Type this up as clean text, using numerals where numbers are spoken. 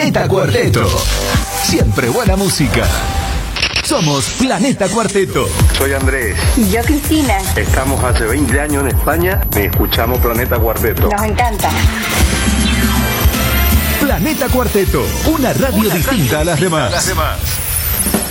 Planeta Cuarteto. Siempre buena música. Somos Planeta Cuarteto. Soy Andrés. Y yo, Cristina. Estamos hace 20 años en España y escuchamos Planeta Cuarteto. Nos encanta. Planeta Cuarteto, una radio distinta a las demás.